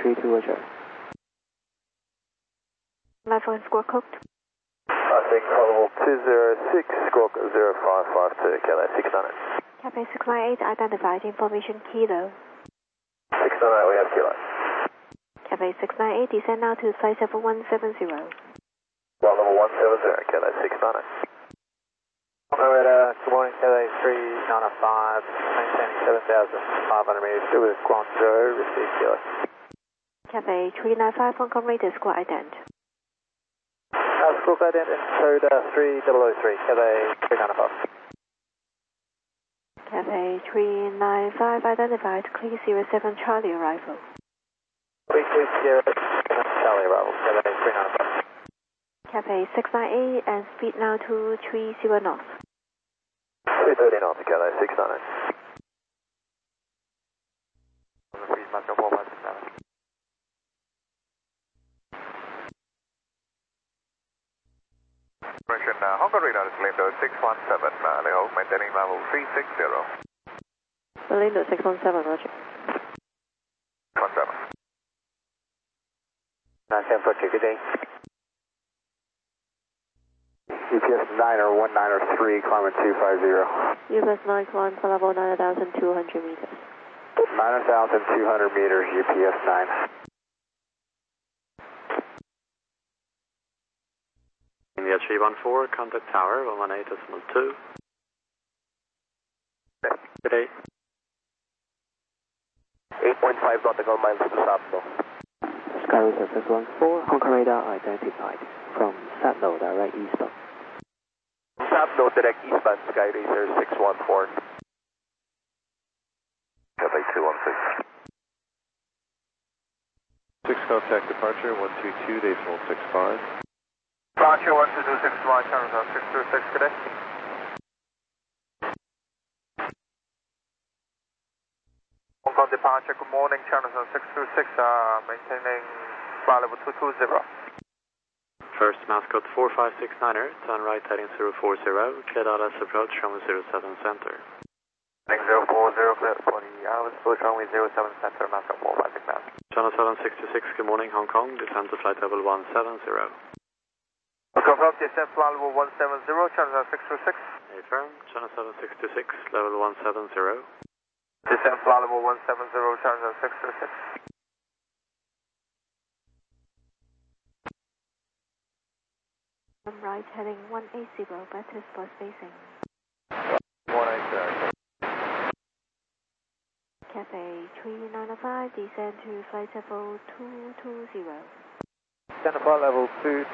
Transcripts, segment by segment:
32, Roger. Live phone squawk cooked. I think probable 206, squawk 0552, KLA 698. Cafe 698 identified, information Kilo. 698, we have Kilo. Cafe 698, descend now to flight level 170. Flight level 170, KLA 698. Good morning, KLA 3905, maintaining 7,500 meters with Guangzhou, receive Kilo. Cafe 395, Hong Kong radar squawk ident. Squawk ident and code 3003, KLA 395. Cafe 395 identified, clear 07 Charlie arrival. Clear 07 Charlie arrival, KLA 395. Cafe 698 and speed now to 30 knots. 330 knots, KLA 698. Hong Kong radar is Lindo 617, Leho, maintaining level 360. Lindo 617, Roger. 17. San Francisco, good day. UPS 91903, climbing 250. UPS 9 climb for level 9,200 meters. 9,200 meters, UPS 9. India 314, contact tower 118.2. Good day. 8.5 nautical miles to Sapno. Skyracer 614, Hong Kong radar identified from Sapno, direct eastbound. Sapno, direct eastbound, Skyracer 614. KLA 216. 6 contact departure 122.65. Departure 12265, channels on 626, good day. Hong Kong departure, good morning, channels on 626, maintaining flight level 220. First Mascot 4569er, turn right heading 040, clear Dallas approach runway 07 center. Heading 040, clear 40 hours, approach runway 07 center, Mascot 4569. Channel 766, good morning, Hong Kong, descend to flight level 170. Confirm descent flight level 170, channel 626. Affirm, channel 766, level 170. Descent flight level 170, channel 626. Right heading 180, better spot spacing. 180. Cafe 3905, descend to flight level 220. Descend to flight level 220,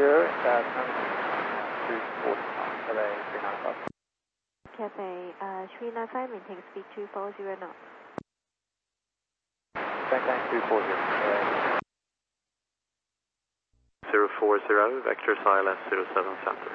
240, KLA 395. Cafe 395, maintain speed 240 knots. Maintain 240, 040, vector ILS 07 center.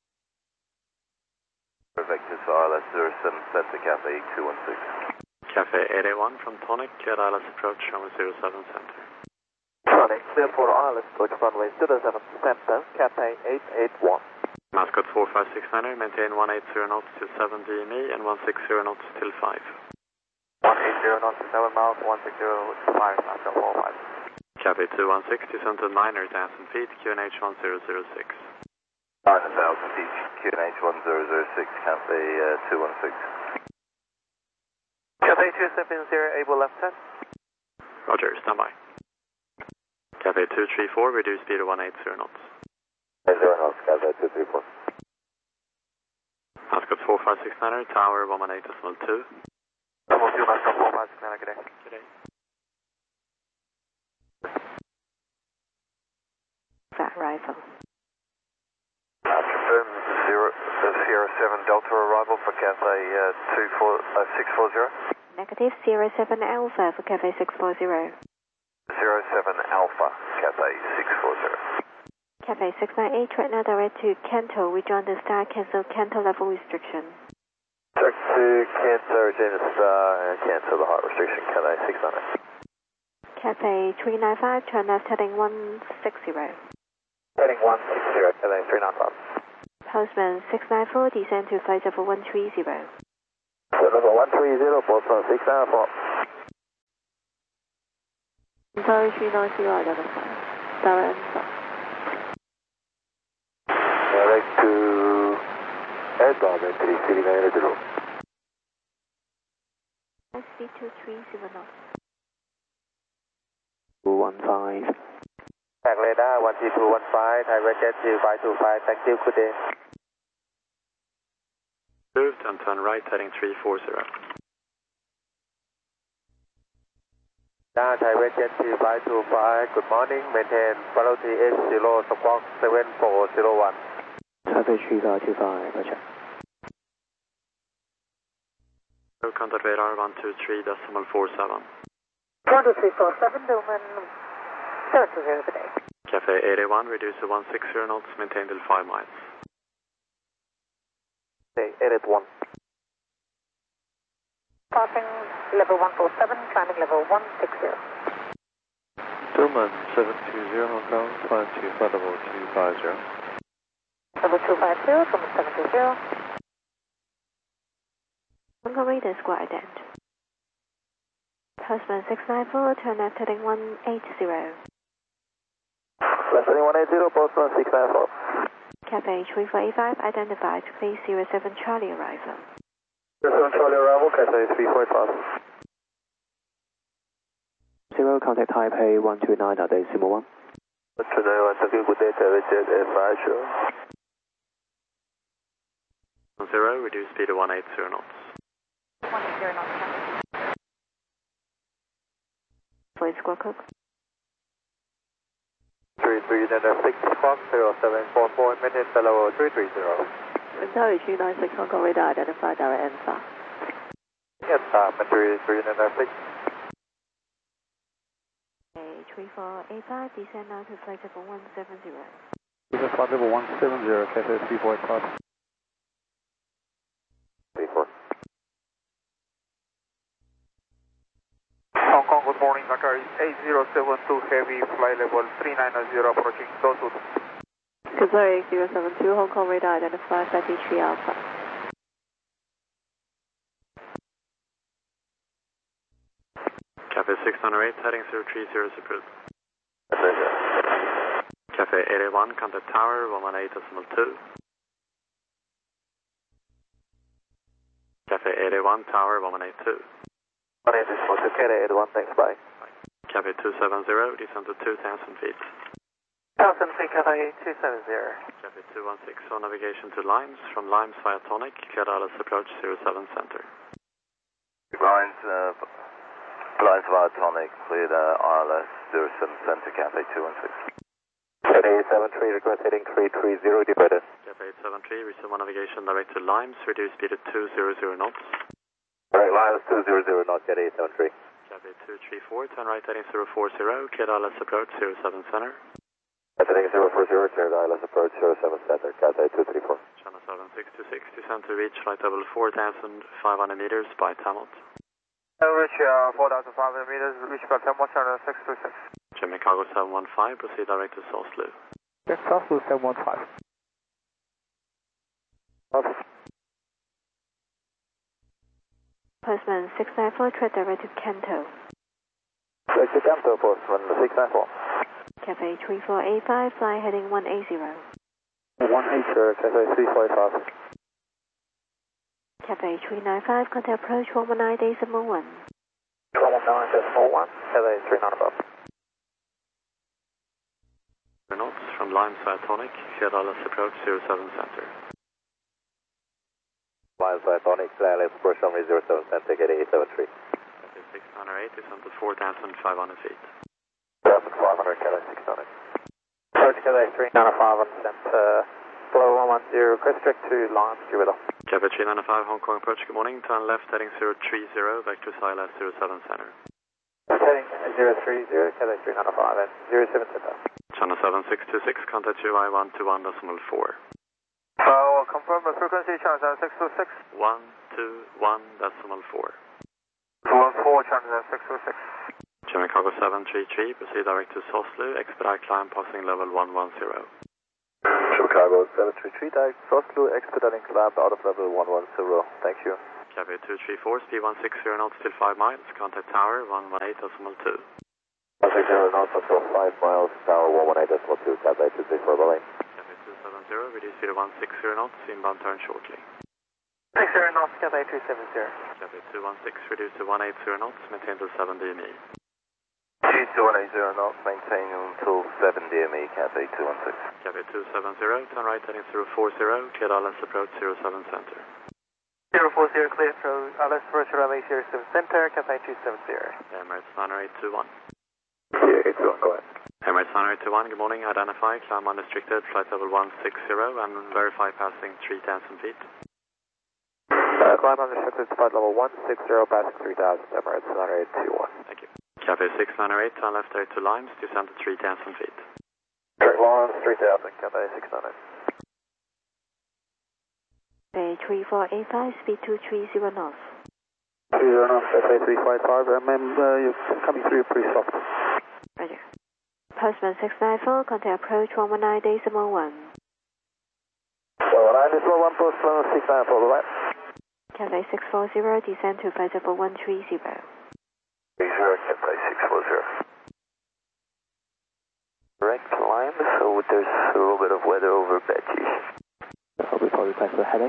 Vector ILS 07 center, Cafe 216. Cafe 881 from Tonic, clear ILS approach runway 07 center. Tonic, clear for ILS approach runway 07 center, Cafe 881. Mascot 4569er, maintain 180 knots to 7 DME and 160 knots till 5. 180 knots to 7 miles, 160 to 5, Mascot 45. Cafe 216, descend to 9,000 feet, QNH 1006. 9,000 feet, QNH 1006, Cafe 216. Cafe 270, able left turn. Roger, stand by. Cafe 234, reduce speed to 180 knots. 0 knots, Cafe 234. Mascot 4569er, tower 118.2. Level 2, Mascot 4569, good day. Good day. Flat rifle. Confirm Sierra 7 Delta arrival for Cafe 640. Negative 07 Alpha for Cafe 640. 07 Alpha, Cafe 640. Cafe 698, right now direct to Kanto. We join the Star, cancel Kanto level restriction. Direct to Kanto, James Star, and cancel the height restriction, Cafe 698. Cafe 395, turn left heading 160. Heading 160, KLA 395. Postman 694, descend to flight level 130. Level 130, Postman 694. Sorry, 390 identify. Direct answer. Direct to Edward, entry 3980. SV230 knots. 215. Tag radar 1G215, direct jet 525, thank you, good day. Moved and turn right heading 340. Direct jet 525, good morning, maintain velocity H0, squawk 7401. Taipei 3525, roger. Contact radar 123.47. 12347, Newman 720 today. Cafe 81, reduce to 160 knots, maintain till 5 miles. Okay, 881. Passing level 147, climbing level 160. Dillman 720 Hong Kong, climb to flight level 250. Level 250, Dillman 720. Hong Kong radar square ident. Postman 694, turn left heading 180. Left heading 180, Postman 694. Cafe 3485, identified, please 07 Charlie arrival. 07 Charlie arrival, Cathay 345. 0 contact Taipei 129.801. 129, thank you, good day, direct jet F5 show. 0, reduce speed to 180 knots. 180 knots. Voice squawk cook. 3396, squawk 0744, minutes, level 330. Sorry, 396 Hong Kong radar identified, direct answer. Yes, Madrid 3396. 3485, descend now to flight level 170. Flight level 170, Cathay 345. 34. Hong Kong, good morning, Qatar 8072 Heavy, flight level 390 approaching Dotu. Qatar 8072 Hong Kong radar identified, 33 Alpha. Cafe 608, heading 030 approved. Cafe 881, contact tower 118.2. Cafe 881, tower 182. 182, Cathay 81, thanks, bye. Cafe 270, descend to 2,000 feet. 1000 feet, Cathay 270. Cafe 216, on navigation to Limes, from Limes via Tonic, clear Dallas approach 07 center. Lines via Tonic, cleared RLS 07 center, Cathay 216. Cathay 873, request heading 330, departed. Cafe 873, resume on navigation direct to Limes, reduce speed to 200 knots. Right, Limes 200 knots, Cathay 873. Cafe 234, turn right heading 040, clear Dallas approach 07 center. Heading 040, cleared ILS approach 07 center, Cathay 234. Channel 7626, descend to reach flight level 4,500 meters by Tamot. Reach 4,500 meters, reach Baltimore, channel 626. Jimmy Cargo 715, proceed direct to Soslu. Yes, Soslu 715. Postman 694, tread direct to Kanto. Direct to Kanto, Postman 694. Cafe 3485, fly heading 180. 180, Cathay 345. Cafe 395, contact approach 119.1. 119.1, Cathay 395. Knots from Limes via Tonic, clear Dallas approach 07 center. Limes via Tonic, ILS approach runway 07 center, Cathay 873. Cafe 608, descend to 4,500 feet. 4,500, Cathay 600. Approach Cathay 395 on descent, below 110, request direct to Limes, Jupiter. Cafe 395, Hong Kong approach, good morning, turn left heading 030, vector ILS 07 center. Heading 030, Cathay 395 and 07 center. Channel 7626, contact UI 121.4. Confirm the frequency, channel 626. 121.4. 214, channel 626. Jimmy Cargo 733, proceed direct to Soslu, expedite climb passing level 110. Chicago 733, direct Soslu, expediting climb out of level 110. Thank you. Cafe 234, speed 160 knots till 5 miles, contact tower 118.2. 160 knots until 5 miles, tower 118.2, Cathay 264, bye-bye. Cathay 270, reduce speed to 160 knots, inbound turn shortly. 60 knots, Cathay 270. Cathay 216, reduce to 180 knots, maintain till 7 DME. 2180 knots, maintain until 7 DME, Cathay 216. Cathay 270, turn right heading 040, clear Dallas approach 07 center. 040, clear through LS approach runway 07 center, Cathay 270. Emirates Niner 821. Yeah, 821, go ahead. Emirates Niner 821, good morning, identify, climb unrestricted, flight level 160, and verify passing 3,000 feet. Climb unrestricted, flight level 160, passing 3000, Emirates Niner 821. Thank you. Cathay 698, turn left heading to Limes, descend to 3,000 feet. Direct Lawrence 3000, Cathay 698. Bay 3485, speed 230 knots. 30 knots, Cathay 355, you're coming through pretty soft. Roger. Postman 694, contact approach 119.1. 119.1, Postman 694, bye-bye. Cathay 640, descend to flight level 130. 30, Cathay 640. Direct climb, so there's a little bit of weather over Betty. We probably request for headache.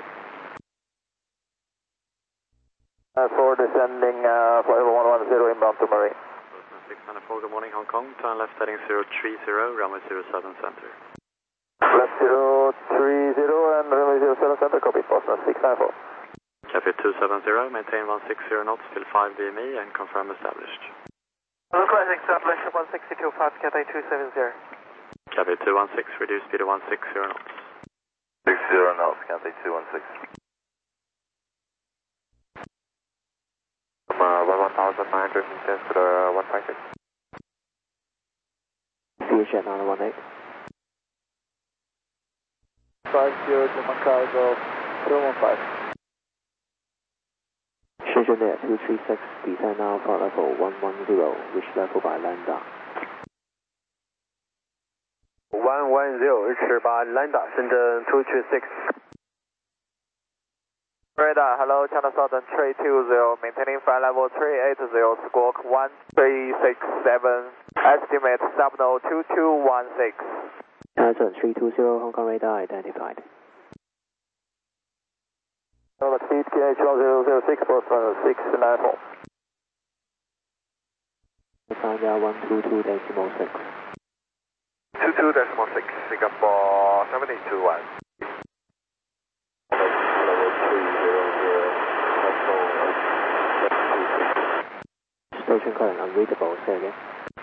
For descending, flight level 110 inbound to Marine. 694, good morning, Hong Kong, turn left heading 030, runway 07 center. Left 030 and runway 07 center, copy, Postman 694. Cathay 270, maintain 160 knots till 5 DME and confirm established. Localize established 162, fast Cathay 270. Cathay 216, reduce speed to 160 knots. 60 knots, Cathay 216. 1900 to the 156. CHF 918. 50 to Macau, 015. Station there 236, descend now for level 110, reach level by Lambda. 110, reach by Lambda, Shenzhen 236. Radar, hello, China Southern 320, maintaining flight level 380, squawk 1367, estimate subnode 2216. China Southern 320, Hong Kong radar identified. Speed KH 1006, Postman 694. Sanya 122.6. 22.6, Singapore 721. Station current unreadable, say again.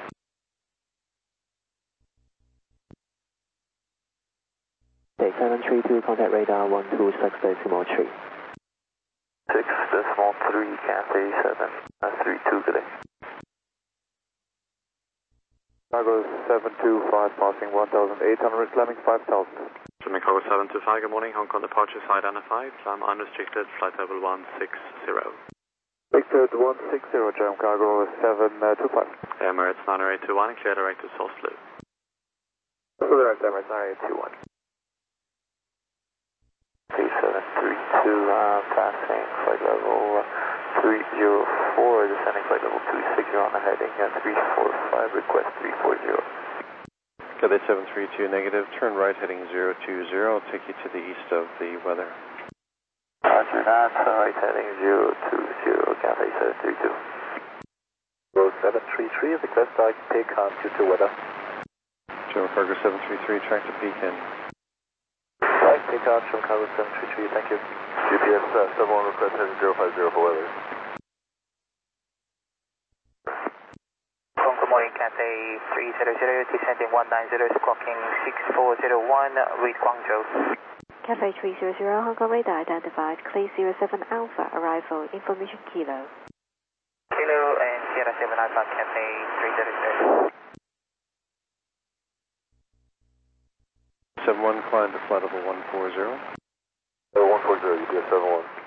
Okay, 732, contact radar 126.3. 6.3, Cathay 732 today. Cargo 725, passing 1,800, climbing 5,000. Chicago 725, good morning, Hong Kong departure side identified, climb unrestricted, flight level 160. Victor 160, Jam Cargo 725. Emirates 9821, clear direct to Oslo. Direct Emirates 9821. 3732, passing flight level 304, descending flight level 260 on the heading 345, request 340. Cathay 732 negative, turn right heading 020, take you to the east of the weather. Roger that, right heading 020, Cathay 732. Road 733, request I take on to weather. German Cargo 733, track to Pekin. Right, take off from Cargo 733, thank you. GPS 71, request heading 050 for weather. Good morning, Cathay 300, descending 190, squawking 6401, read Guangzhou. Cathay 300, Hong Kong radar identified, clear 07 Alpha, arrival, information Kilo. Kilo and Sierra 7 Alpha, Cathay 300. 71, climb to flight level 140. 140, UPS 71.